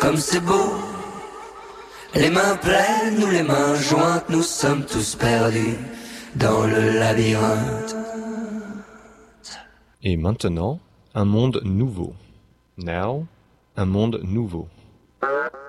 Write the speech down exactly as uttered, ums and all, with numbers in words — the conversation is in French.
comme c'est beau. Les mains pleines ou les mains jointes, nous sommes tous perdus dans le labyrinthe. Et maintenant, un monde nouveau. Now, un monde nouveau.